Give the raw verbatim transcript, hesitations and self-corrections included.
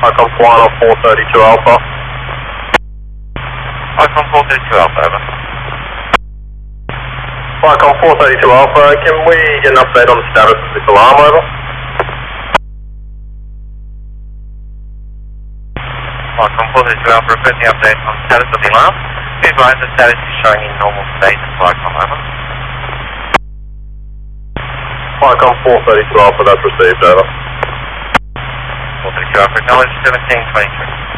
Icon Flying four thirty-two Alpha. Icon four thirty-two Alpha, over. Icon four thirty-two Alpha, can we get an update on the status of this alarm, over? Icon four thirty-two Alpha, requesting update on the status of the alarm. Be advised the status is showing in normal state for Icon, over. Icon four thirty-two Alpha, that's received, over. four thirty-two Alpha, acknowledge seventeen twenty-three.